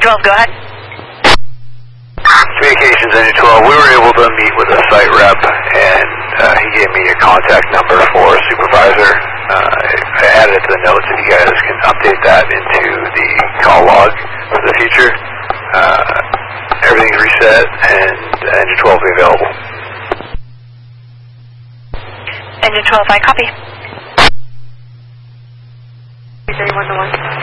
12, go ahead. Communications Engine 12, we were able to meet with a site rep, and he gave me a contact number for a supervisor. I added it to the notes, and you guys can update that into the call log for the future. Everything's reset, and Engine 12 will be available. Engine 12, I copy. 31 to 1.